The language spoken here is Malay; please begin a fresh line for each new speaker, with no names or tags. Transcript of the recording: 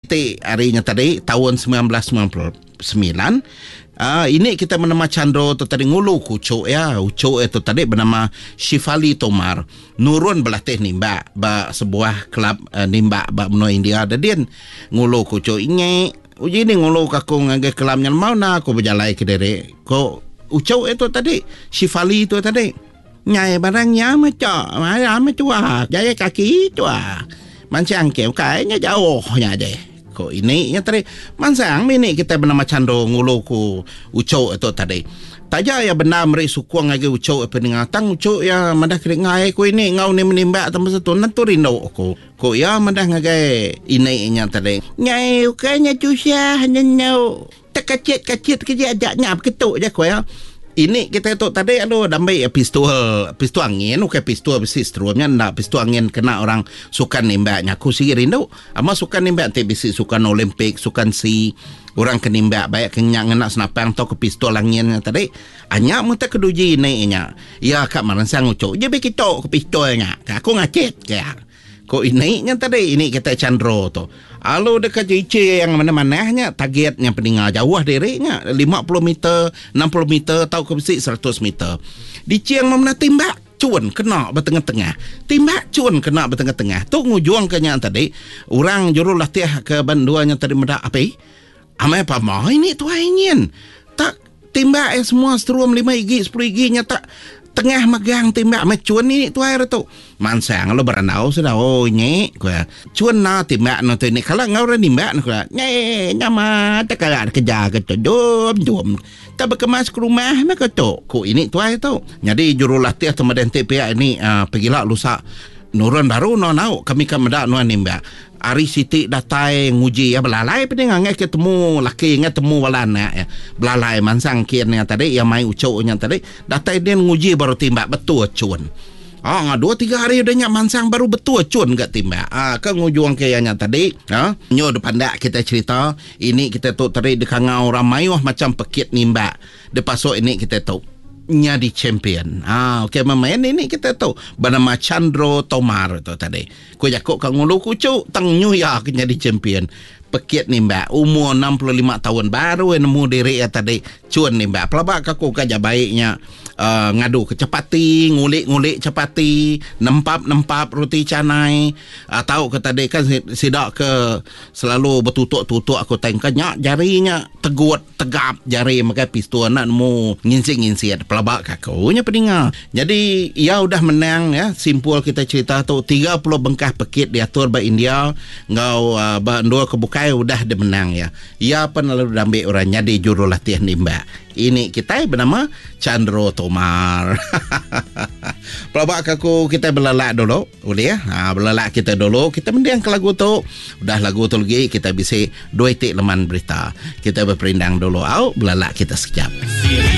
itik harinya tadi tahun 1999. Ini kita bernama Chandro tu tadi ngulu kucuk ya. Ucuk itu tadi bernama Shifali Tomar. Nurun belatih nimba ba sebuah kelab nimba ba menua India. Dan ngulu kucuk inge. Uji ni ngulu kaku ngagai kelabnya mau na aku berjalai ke dere. Ko ucuk itu tadi Shifali itu tadi. Nyai barangnya macam cua. Jaya kaki cua. Mancang keu kayaknya jauhnya deh. Ini yang tadi mansang ini kita bernama Chandro ngulu ku ucuk itu tadi. Taja ya benar meri sukuang lagi ucuk peningatang ucuk ya madah kering ngai ku ini ngau ni menimba tambah satu nantu rindo ku ya madah ngagai ini nya tadi. Nyai kayaknya susah hanya nyau tekacit kejaknya ketuk je ku ya. Ini kita itu tadi damai pistol angin, okay, pistol besi strumnya ndak pistol angin kena orang sukan nimbaknya. Aku sih rindu, ama sukan nimbak te besi sukan Olimpik, sukan si orang kenimbak baik kenyang nak senapang tau ke pistol anginnya tadi. Anya muta keduji naiknya. Ya kak maransang ucuk, je beki tok ke pistolnya. Aku ngacet kayak. Ko ini yang tadi ini kita Chandro tu. Alu dekat JC yang mana-mananya targetnya peninggal jauh dirinya 50 meter, 60 meter atau ke besi 100 meter. Di ciang mana timbak cun kena bertengah-tengah. Timbak cun kena bertengah-tengah. Tu ngujuang kenya tadi orang juru latih ke banduanya tadi meda api. Amai apa mau ini tu ingin. Tak timbak semua strum 5 igi 10 igi nya tak tengah magang timbak macun ni tu air tu mansang lo beranau sudah nyek gua cun na timbak no tu ni kalau ngau nimbak no gua nyama tak ada kerja ke tu jom tak berkemas ke rumah nak tu ku ini tu air tu jadi jurulatih atau medente pihak ini pergilah lusa nurun baru no nau kami kan medak no nimbak Ari Siti datai nguji ya belalai pedang ngai ketemu laki ngai temu walana ya belalai mansang kiannya tadi yang mai ucuknya tadi datai dia nguji baru timbak betul cun. 2-3 hari udahnya mansang baru betul cun gak timbak. Kan ngujuang kayaknya tadi nyo depan dak kita cerita ini kita tu tadi dekangau ramai macam pekit nimbak. De pasok ini kita tu nyadi champion. Okey memain ini kita tahu bernama Chandro Tomar tu tadi. Ku jakok kang ngulu kucuk tang New York nyadi champion. Pekit ni mbak umur 65 tahun baru nemu diri ya tadi cun ni mbak. Pelabak aku kaja baiknya ngadu kecepati, ngulik cepati, nempap roti canai. Tahu ke tadi kan sidak ke selalu bertutuk aku tengkanya jarinya tegap jari maka pistol nak nemu nginsing pelabak kakunya peningal. Jadi ia udah menang ya. Simpul kita cerita tu 30 bengkah pekit diatur ba India ngau ba dua kebukai udah dia menang ya. Ia pun lalu ambil orangnya di jurulatih nimba. Ini kita bernama Chandro Tomar. Pelabak aku kita belalak dulu boleh ya. Belalak kita dulu kita mendiang ke lagu tu. Udah lagu tu lagi kita bisa 2 titik leman berita. Kita berperindang dulu belalak kita sekejap.